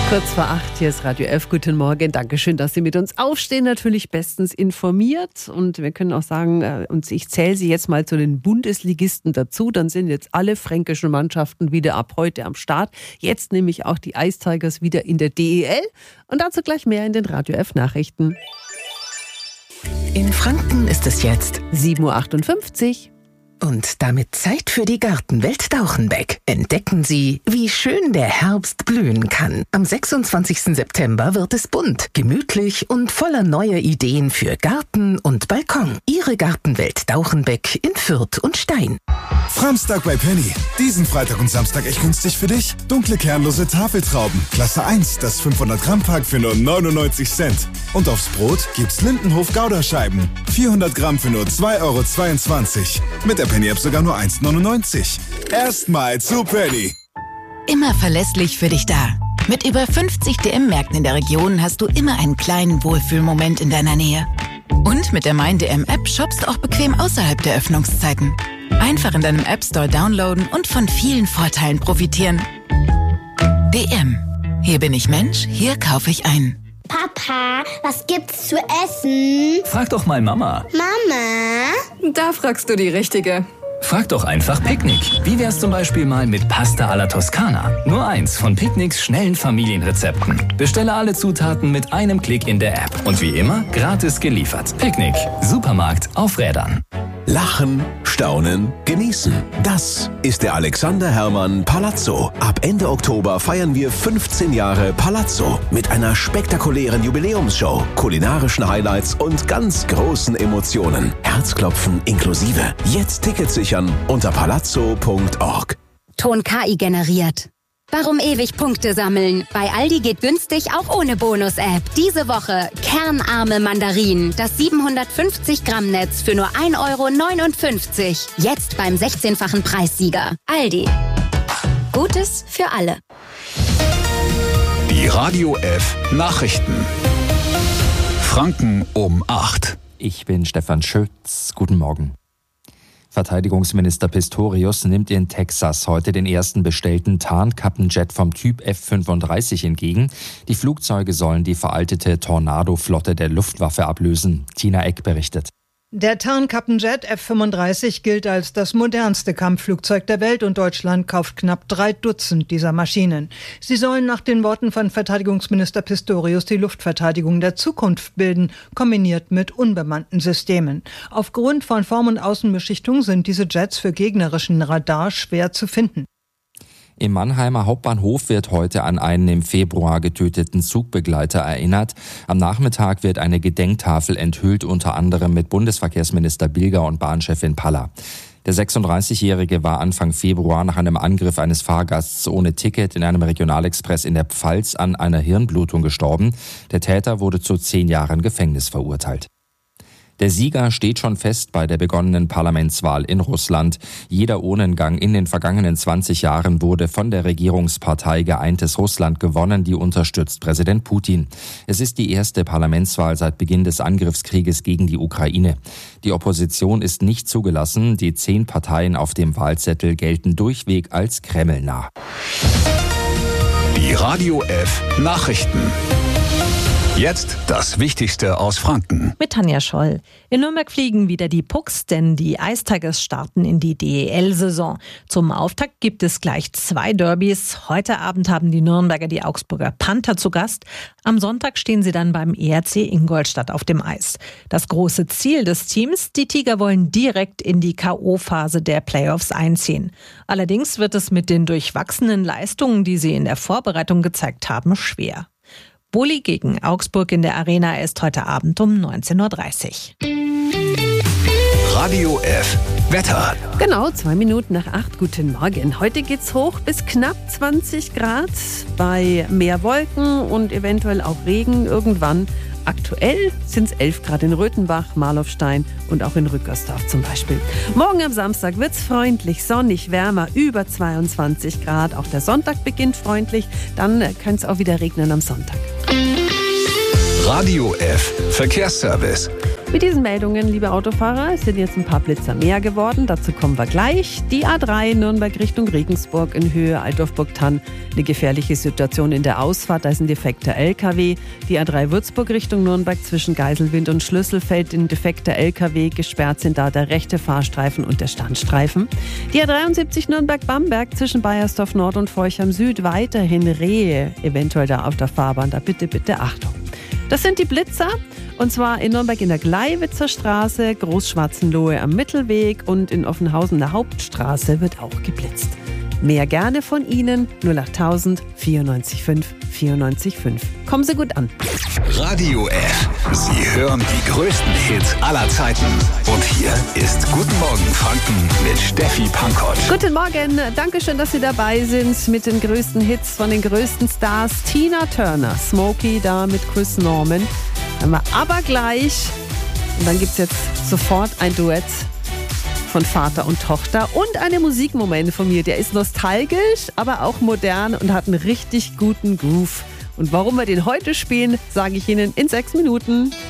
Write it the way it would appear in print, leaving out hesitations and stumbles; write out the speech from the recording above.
Kurz vor 8, hier ist Radio F. Guten Morgen. Dankeschön, dass Sie mit uns aufstehen. Natürlich bestens informiert. Und wir können auch sagen, und ich zähle Sie jetzt mal zu den Bundesligisten dazu. Dann sind jetzt alle fränkischen Mannschaften wieder ab heute am Start. Jetzt nämlich auch die Ice Tigers wieder in der DEL. Und dazu gleich mehr in den Radio F Nachrichten. In Franken ist es jetzt 7.58 Uhr. Und damit Zeit für die Gartenwelt Dauchenbeck. Entdecken Sie, wie schön der Herbst blühen kann. Am 26. September wird es bunt, gemütlich und voller neuer Ideen für Garten und Balkon. Ihre Gartenwelt Dauchenbeck in Fürth und Stein. Framstag bei Penny. Diesen Freitag und Samstag echt günstig für dich. Dunkle kernlose Tafeltrauben. Klasse 1, das 500 Gramm Pack für nur 99 Cent. Und aufs Brot gibt's Lindenhof Gouda-Scheiben. 400 Gramm für nur 2,22 €. Mit der Penny-App sogar nur 1,99 €. Erstmal zu Penny. Immer verlässlich für dich da. Mit über 50 DM-Märkten in der Region hast du immer einen kleinen Wohlfühlmoment in deiner Nähe. Und mit der Mein-DM-App shoppst du auch bequem außerhalb der Öffnungszeiten. Einfach in deinem App-Store downloaden und von vielen Vorteilen profitieren. DM. Hier bin ich Mensch, hier kaufe ich ein. Papa, was gibt's zu essen? Frag doch mal Mama. Mama? Da fragst du die Richtige. Frag doch einfach Picknick. Wie wär's zum Beispiel mal mit Pasta alla Toskana? Nur eins von Picknicks schnellen Familienrezepten. Bestelle alle Zutaten mit einem Klick in der App. Und wie immer, gratis geliefert. Picknick. Supermarkt auf Rädern. Lachen, staunen, genießen. Das ist der Alexander Herrmann Palazzo. Ab Ende Oktober feiern wir 15 Jahre Palazzo mit einer spektakulären Jubiläumsshow, kulinarischen Highlights und ganz großen Emotionen. Herzklopfen inklusive. Jetzt Tickets sichern unter palazzo.org. Ton KI generiert. Warum ewig Punkte sammeln? Bei Aldi geht günstig auch ohne Bonus-App. Diese Woche kernarme Mandarinen. Das 750-Gramm-Netz für nur 1,59 €. Jetzt beim 16-fachen Preissieger. Aldi. Gutes für alle. Die Radio F Nachrichten. Franken um 8. Ich bin Stefan Schütz. Guten Morgen. Verteidigungsminister Pistorius nimmt in Texas heute den ersten bestellten Tarnkappenjet vom Typ F-35 entgegen. Die Flugzeuge sollen die veraltete Tornado-Flotte der Luftwaffe ablösen. Tina Eck berichtet. Der Tarnkappenjet F-35 gilt als das modernste Kampfflugzeug der Welt und Deutschland kauft knapp 3 Dutzend dieser Maschinen. Sie sollen nach den Worten von Verteidigungsminister Pistorius die Luftverteidigung der Zukunft bilden, kombiniert mit unbemannten Systemen. Aufgrund von Form- und Außenbeschichtung sind diese Jets für gegnerischen Radar schwer zu finden. Im Mannheimer Hauptbahnhof wird heute an einen im Februar getöteten Zugbegleiter erinnert. Am Nachmittag wird eine Gedenktafel enthüllt, unter anderem mit Bundesverkehrsminister Bilger und Bahnchefin Paller. Der 36-Jährige war Anfang Februar nach einem Angriff eines Fahrgasts ohne Ticket in einem Regionalexpress in der Pfalz an einer Hirnblutung gestorben. Der Täter wurde zu 10 Jahren Gefängnis verurteilt. Der Sieger steht schon fest bei der begonnenen Parlamentswahl in Russland. Jeder Urnengang in den vergangenen 20 Jahren wurde von der Regierungspartei Geeintes Russland gewonnen, die unterstützt Präsident Putin. Es ist die erste Parlamentswahl seit Beginn des Angriffskrieges gegen die Ukraine. Die Opposition ist nicht zugelassen. Die 10 Parteien auf dem Wahlzettel gelten durchweg als kremlnah. Die Radio F Nachrichten. Jetzt das Wichtigste aus Franken. Mit Tanja Scholl. In Nürnberg fliegen wieder die Pucks, denn die Ice Tigers starten in die DEL-Saison. Zum Auftakt gibt es gleich 2 Derbys. Heute Abend haben die Nürnberger die Augsburger Panther zu Gast. Am Sonntag stehen sie dann beim ERC Ingolstadt auf dem Eis. Das große Ziel des Teams, die Tiger wollen direkt in die K.O.-Phase der Playoffs einziehen. Allerdings wird es mit den durchwachsenen Leistungen, die sie in der Vorbereitung gezeigt haben, schwer. Bulli gegen Augsburg in der Arena ist heute Abend um 19.30 Uhr. Radio F Wetter. Genau, 2 Minuten nach 8. Guten Morgen. Heute geht's hoch bis knapp 20 Grad. Bei mehr Wolken und eventuell auch Regen irgendwann. Aktuell sind es 11 Grad in Röthenbach, Marlofstein und auch in Rückersdorf zum Beispiel. Morgen am Samstag wird's freundlich, sonnig, wärmer, über 22 Grad. Auch der Sonntag beginnt freundlich, dann könnte es auch wieder regnen am Sonntag. Radio F Verkehrsservice. Mit diesen Meldungen, liebe Autofahrer, sind jetzt ein paar Blitzer mehr geworden. Dazu kommen wir gleich. Die A3 Nürnberg Richtung Regensburg in Höhe Altdorf-Burgthann. Eine gefährliche Situation in der Ausfahrt, da ist ein defekter LKW. Die A3 Würzburg Richtung Nürnberg zwischen Geiselwind und Schlüsselfeld. Ein defekter LKW, gesperrt sind da der rechte Fahrstreifen und der Standstreifen. Die A73 Nürnberg-Bamberg zwischen Baiersdorf Nord und Forchheim Süd. Weiterhin Rehe, eventuell da auf der Fahrbahn. Da bitte Achtung. Das sind die Blitzer. Und zwar in Nürnberg in der Gleiwitzer Straße, Großschwarzenlohe am Mittelweg und in Offenhausen der Hauptstraße wird auch geblitzt. Mehr gerne von Ihnen, 08000 94 5. Kommen Sie gut an. Radio F. Sie hören die größten Hits aller Zeiten. Und hier ist Guten Morgen Franken mit Steffi Pankott. Guten Morgen, danke schön, dass Sie dabei sind mit den größten Hits von den größten Stars. Tina Turner, Smokey da mit Chris Norman. Dann haben wir aber gleich, und dann gibt es jetzt sofort ein Duett von Vater und Tochter und eine Musikmoment von mir. Der ist nostalgisch, aber auch modern und hat einen richtig guten Groove. Und warum wir den heute spielen, sage ich Ihnen in 6 Minuten.